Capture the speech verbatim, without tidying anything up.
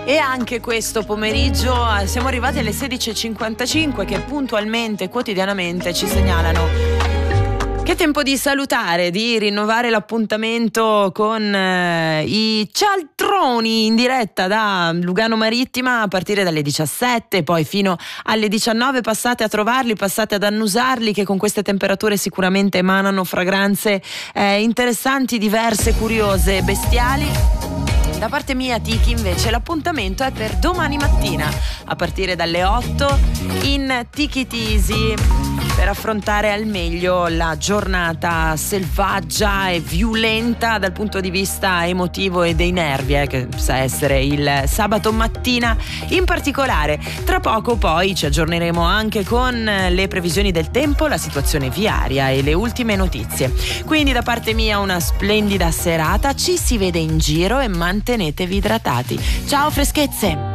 E anche questo pomeriggio siamo arrivati alle sedici e cinquantacinque che puntualmente, quotidianamente ci segnalano che è tempo di salutare, di rinnovare l'appuntamento con eh, i cialtroni in diretta da Lugano Marittima a partire dalle diciassette, poi fino alle diciannove. Passate a trovarli, passate ad annusarli, che con queste temperature sicuramente emanano fragranze eh, interessanti, diverse, curiose, bestiali. Da parte mia, Tiki, invece l'appuntamento è per domani mattina a partire dalle otto in Tiki Tisi, per affrontare al meglio la giornata selvaggia e violenta dal punto di vista emotivo e dei nervi, eh, che sa essere il sabato mattina in particolare. Tra poco poi ci aggiorneremo anche con le previsioni del tempo, la situazione viaria e le ultime notizie. Quindi da parte mia una splendida serata, ci si vede in giro e mantenetevi idratati. Ciao freschezze!